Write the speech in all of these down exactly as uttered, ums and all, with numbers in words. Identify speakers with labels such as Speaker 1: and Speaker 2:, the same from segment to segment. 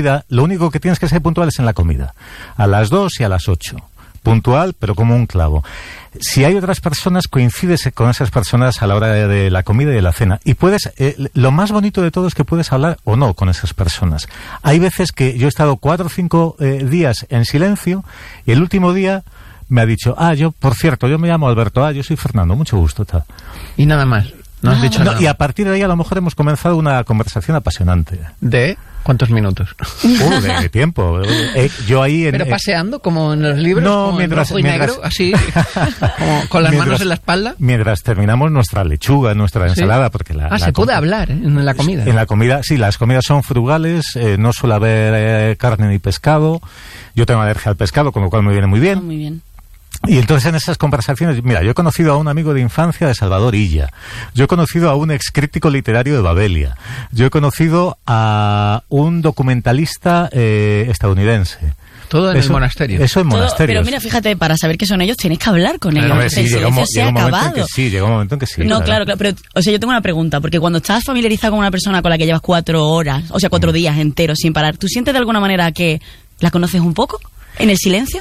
Speaker 1: rápida, lo único que tienes que ser puntual es en la comida. A las dos y a las ocho. Puntual, pero como un clavo. Si hay otras personas, coincides con esas personas a la hora de, de la comida y de la cena. Y puedes, eh, lo más bonito de todo es que puedes hablar o no con esas personas. Hay veces que yo he estado cuatro o cinco eh, días en silencio y el último día me ha dicho, ah, yo, por cierto, yo me llamo Alberto, ah, yo soy Fernando, mucho gusto, tal.
Speaker 2: Y nada más. No has
Speaker 1: ah,
Speaker 2: dicho
Speaker 1: no,
Speaker 2: nada.
Speaker 1: Y a partir de ahí a lo mejor hemos comenzado una conversación apasionante.
Speaker 2: ¿De cuántos minutos?
Speaker 1: Uh, de, de tiempo. Eh, yo ahí en,
Speaker 2: ¿Pero paseando, como en los libros?
Speaker 1: No,
Speaker 2: como
Speaker 1: mientras...
Speaker 2: en rojo y
Speaker 1: mientras
Speaker 2: negro, así, como con las
Speaker 1: mientras,
Speaker 2: manos en la espalda.
Speaker 1: Mientras terminamos nuestra lechuga, nuestra ensalada, ¿sí? Porque la...
Speaker 2: Ah,
Speaker 1: la
Speaker 2: se puede
Speaker 1: com-
Speaker 2: hablar ¿eh? en la comida.
Speaker 1: En la comida, sí, las comidas son frugales, eh, no suele haber eh, carne ni pescado. Yo tengo alergia al pescado, con lo cual me viene muy bien.
Speaker 3: Oh, muy bien.
Speaker 1: Y entonces en esas conversaciones, mira, yo he conocido a un amigo de infancia de Salvador Illa, yo he conocido a un ex crítico literario de Babelia, yo he conocido a un documentalista eh, estadounidense.
Speaker 2: Todo en
Speaker 1: eso,
Speaker 2: el monasterio.
Speaker 1: Eso en
Speaker 3: Todo,
Speaker 1: monasterios.
Speaker 3: Pero mira, fíjate, para saber qué son ellos tienes que hablar con ellos.
Speaker 1: Claro, hombre, sí,
Speaker 3: el
Speaker 1: llega,
Speaker 3: silencio
Speaker 1: un,
Speaker 3: se ha
Speaker 1: llega un momento
Speaker 3: acabado.
Speaker 1: en que sí, llega un momento en que sí.
Speaker 3: No,
Speaker 1: claro,
Speaker 3: claro, claro, pero, o sea, yo tengo una pregunta, porque cuando estás familiarizado con una persona con la que llevas cuatro horas, o sea, cuatro mm. días enteros sin parar, ¿tú sientes de alguna manera que la conoces un poco en el silencio?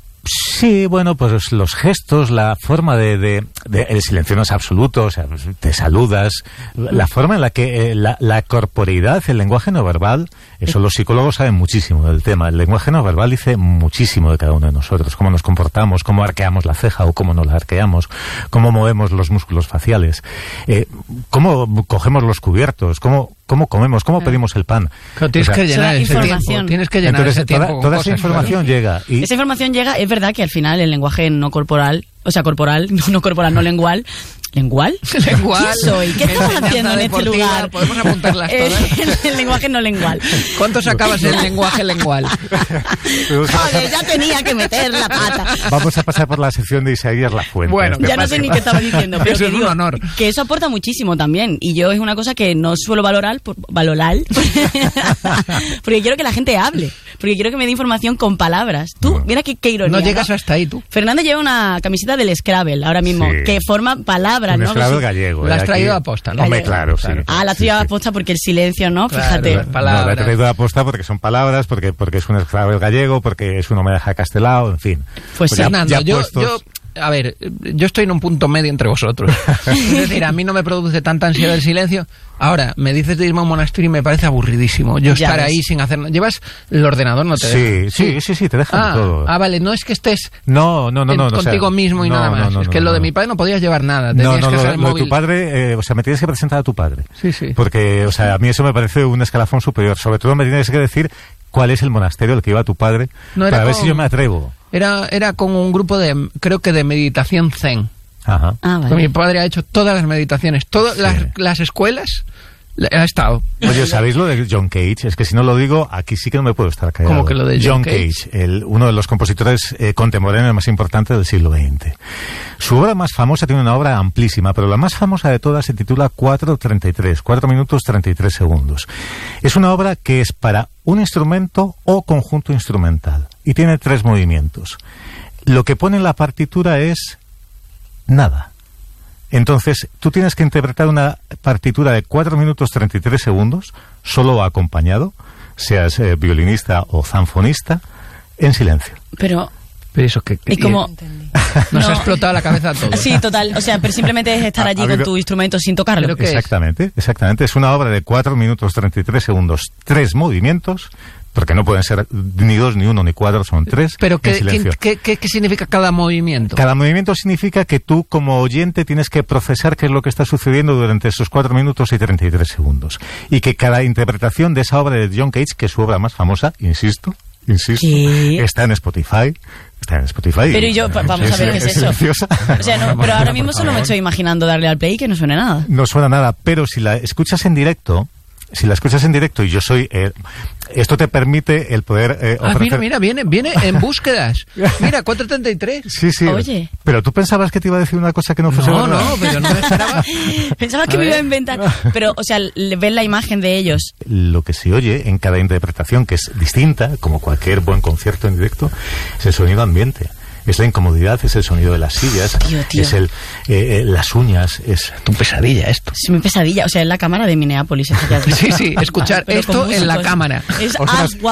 Speaker 1: Sí, bueno, pues los gestos, la forma de, de, de el silencio no es absoluto, o sea, te saludas, la forma en la que eh, la, la corporeidad, el lenguaje no verbal, eso los psicólogos saben muchísimo del tema. El lenguaje no verbal dice muchísimo de cada uno de nosotros, cómo nos comportamos, cómo arqueamos la ceja o cómo no la arqueamos, cómo movemos los músculos faciales, eh, cómo cogemos los cubiertos, cómo cómo comemos, cómo pedimos el pan.
Speaker 2: Claro, tienes o sea, que llenar ese tiempo. Tienes que llenar
Speaker 1: entonces,
Speaker 2: ese tiempo.
Speaker 1: Toda, toda esa
Speaker 2: cosas,
Speaker 1: información
Speaker 2: claro.
Speaker 1: llega. Y
Speaker 3: esa información llega, es verdad que al final el lenguaje no corporal, o sea, corporal, no, no corporal, no lengual. ¿Lengual?
Speaker 2: ¿Lengual?
Speaker 3: ¿Qué soy? ¿Qué estamos haciendo en este lugar?
Speaker 2: Podemos apuntarlas todas.
Speaker 3: El, el lenguaje no lengual.
Speaker 2: ¿Cuánto sacabas en lenguaje lengual?
Speaker 3: Joder, ya tenía que meter la pata.
Speaker 1: Vamos a pasar por la sección de Isaías Lafuente.
Speaker 3: Bueno, ya no sé ni qué estaba diciendo, pero
Speaker 2: eso
Speaker 3: que
Speaker 2: es
Speaker 3: digo,
Speaker 2: un honor.
Speaker 3: Que eso aporta muchísimo también. Y yo es una cosa que no suelo valorar, por, valorar, porque quiero que la gente hable. Porque quiero que me dé información con palabras. Tú, no. mira qué, qué ironía.
Speaker 2: No llegas
Speaker 3: ¿no?
Speaker 2: hasta ahí, tú.
Speaker 3: Fernando lleva una camiseta del Scrabble ahora mismo, sí. que forma palabras,
Speaker 1: un
Speaker 3: ¿no?
Speaker 1: Scrabble gallego.
Speaker 2: La has traído a posta, ¿no?
Speaker 1: Hombre, claro, sí.
Speaker 3: Ah, la has traído a posta porque el silencio, ¿no?
Speaker 2: Claro,
Speaker 3: fíjate.
Speaker 2: las palabras.
Speaker 1: No, la he traído a posta porque son palabras, porque, porque es un Scrabble gallego, porque es un homenaje a Castelao, en fin.
Speaker 3: Pues, pues sí.
Speaker 1: ya,
Speaker 2: Fernando,
Speaker 1: ya
Speaker 2: yo,
Speaker 1: puestos...
Speaker 2: yo... A ver, yo estoy en un punto medio entre vosotros. Es decir, a mí no me produce tanta ansiedad el silencio. Ahora, me dices de irme a un monasterio y me parece aburridísimo. Yo ya estar ves. ahí sin hacer nada. ¿Llevas el ordenador? No te
Speaker 1: sí,
Speaker 2: deja.
Speaker 1: Sí, sí, sí, sí, te dejan
Speaker 2: ah,
Speaker 1: todo.
Speaker 2: Ah, vale, no es que estés
Speaker 1: no, no, no,
Speaker 2: en,
Speaker 1: no,
Speaker 2: contigo
Speaker 1: o sea,
Speaker 2: mismo y
Speaker 1: no,
Speaker 2: nada más.
Speaker 1: No, no,
Speaker 2: es que
Speaker 1: no,
Speaker 2: lo
Speaker 1: no.
Speaker 2: de mi padre no podías llevar nada.
Speaker 1: No,
Speaker 2: Tenías
Speaker 1: no,
Speaker 2: que
Speaker 1: no,
Speaker 2: usar el
Speaker 1: lo de
Speaker 2: móvil.
Speaker 1: tu padre, eh, o sea, me tienes que presentar a tu padre.
Speaker 2: Sí, sí.
Speaker 1: Porque, o sea, a mí eso me parece un escalafón superior. Sobre todo me tienes que decir cuál es el monasterio al que iba tu padre, no para ver con... si yo me atrevo.
Speaker 2: Era, era con un grupo de, creo que de meditación zen.
Speaker 1: Ajá.
Speaker 3: Ah, vale.
Speaker 2: Mi padre ha hecho todas las meditaciones, todas sí. las, las escuelas ha estado.
Speaker 1: Oye, ¿sabéis lo de John Cage? Es que si no lo digo, aquí sí que no me puedo estar callado.
Speaker 2: ¿Cómo que lo de John,
Speaker 1: John Cage? Cage el, uno de los compositores eh, contemporáneos más importantes del siglo veinte. Su obra más famosa tiene una obra amplísima, pero la más famosa de todas se titula cuatro treinta y tres, cuatro minutos treinta y tres segundos. Es una obra que es para un instrumento o conjunto instrumental y tiene tres movimientos. Lo que pone en la partitura es nada. Entonces, tú tienes que interpretar una partitura de cuatro minutos treinta y tres segundos, solo o acompañado, seas eh, violinista o zanfonista, en silencio.
Speaker 3: Pero...
Speaker 2: Pero eso que...
Speaker 3: ¿Y cómo?
Speaker 2: Nos no. ha explotado la cabeza a todos.
Speaker 3: Sí, total. O sea, pero simplemente es estar allí con tu instrumento sin tocarlo.
Speaker 1: Exactamente, es? exactamente. Es una obra de cuatro minutos treinta y tres segundos, tres movimientos, porque no pueden ser ni dos, ni uno, ni cuatro, son tres.
Speaker 2: Pero ¿qué,
Speaker 1: en silencio.
Speaker 2: ¿qué, qué, qué significa cada movimiento?
Speaker 1: Cada movimiento significa que tú, como oyente, tienes que procesar qué es lo que está sucediendo durante esos cuatro minutos y treinta y tres segundos. Y que cada interpretación de esa obra de John Cage, que es su obra más famosa, insisto, insisto,
Speaker 3: ¿Qué?
Speaker 1: está en Spotify. Está en Spotify.
Speaker 3: Pero y yo, vamos
Speaker 1: es,
Speaker 3: a ver qué es, es eso.
Speaker 1: Silenciosa.
Speaker 3: O sea, no, pero ahora mismo solo me estoy imaginando darle al play y que no suene nada.
Speaker 1: No suena nada, pero si la escuchas en directo, si la escuchas en directo y yo soy... Eh, esto te permite el poder... Eh,
Speaker 2: ah, mira, mira, viene, viene en búsquedas. Mira, cuatro treinta y tres.
Speaker 1: Sí, sí.
Speaker 3: Oye.
Speaker 1: Pero tú pensabas que te iba a decir una cosa que no fuese
Speaker 2: no,
Speaker 1: verdad.
Speaker 2: No, no, pero no me esperaba.
Speaker 3: Pensabas que me iba a inventar. Pero, o sea, ven la imagen de ellos.
Speaker 1: Lo que se oye en cada interpretación, que es distinta, como cualquier buen concierto en directo, es el sonido ambiente. Es la incomodidad, es el sonido de las sillas,
Speaker 3: tío, tío.
Speaker 1: es el eh, eh, las uñas, es
Speaker 2: tu pesadilla esto.
Speaker 3: Es mi pesadilla, o sea, en la cámara de Minneapolis.
Speaker 2: Sí, sí, escuchar esto en la cámara.
Speaker 3: Es
Speaker 1: Ostras,
Speaker 3: agua.